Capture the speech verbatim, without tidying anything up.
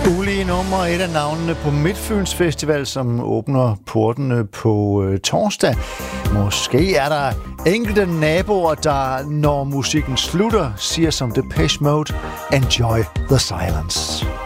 Ulige nummer, et af navnene på Midtfyns Festival, som åbner portene på øh, torsdag. Måske er der enkelte naboer, der, når musikken slutter, siger som Depeche Mode, enjoy the silence.